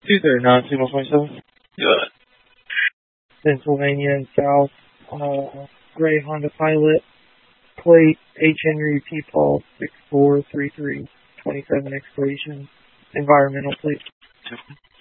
239, 2127. Good. Pennsylvania and South. Gray Honda Pilot. Plate H. Henry P. Paul 6433. 27 expiration. Environmental plate.